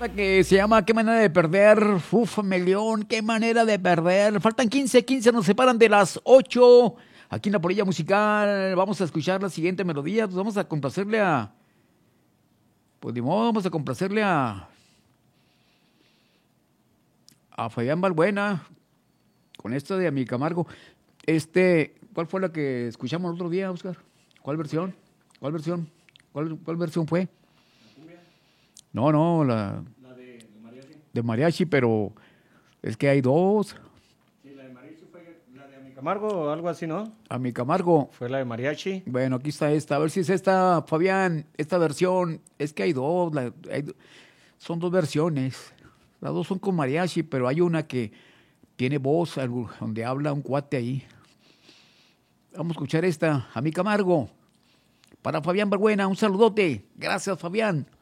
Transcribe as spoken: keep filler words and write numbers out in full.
Que se llama ¿Qué manera de perder? Uf, Melión, qué manera de perder. Faltan quince, quince, nos separan de las ocho. Aquí en la Polilla Musical vamos a escuchar la siguiente melodía. Pues vamos a complacerle a... Pues de modo, vamos a complacerle a... A Fabián Balbuena. Con esta de Ami Camargo. Este, ¿cuál fue la que escuchamos el otro día, Oscar? ¿Cuál versión? ¿Cuál versión? ¿Cuál, cuál versión fue? No, no, la... La de, de mariachi. De mariachi, pero es que hay dos. Sí, la de mariachi fue la de Ami Camargo o algo así, ¿no? Ami Camargo. Fue la de mariachi. Bueno, aquí está esta. A ver si es esta, Fabián. Esta versión. Es que hay dos. La, hay, son dos versiones. Las dos son con mariachi, pero hay una que tiene voz, algo, donde habla un cuate ahí. Vamos a escuchar esta. Ami Camargo. Para Fabián Balbuena, un saludote. Gracias, Fabián.